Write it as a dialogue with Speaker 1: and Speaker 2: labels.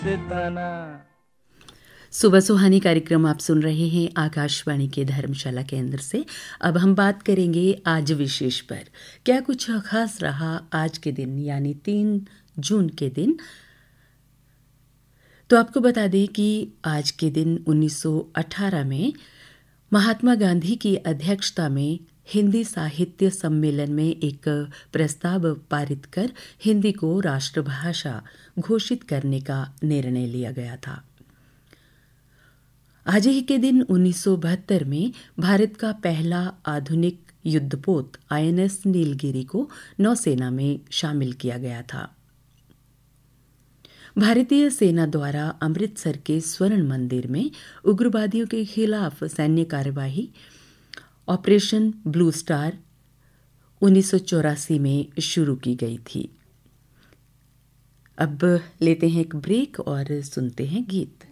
Speaker 1: सिताना।
Speaker 2: सुबह सुहानी कार्यक्रम आप सुन रहे हैं आकाशवाणी के धर्मशाला केंद्र से। अब हम बात करेंगे आज विशेष पर। क्या कुछ खास रहा आज के दिन यानी 3 जून के दिन। तो आपको बता दें कि आज के दिन 1918 में महात्मा गांधी की अध्यक्षता में हिंदी साहित्य सम्मेलन में एक प्रस्ताव पारित कर हिंदी को राष्ट्रभाषा घोषित करने का निर्णय लिया गया था। आज ही के दिन 1972 में भारत का पहला आधुनिक युद्धपोत आईएनएस नीलगिरी को नौसेना में शामिल किया गया था। भारतीय सेना द्वारा अमृतसर के स्वर्ण मंदिर में उग्रवादियों के खिलाफ सैन्य कार्यवाही ऑपरेशन ब्लू स्टार 1984 में शुरू की गई थी। अब लेते हैं एक ब्रेक और सुनते हैं गीत।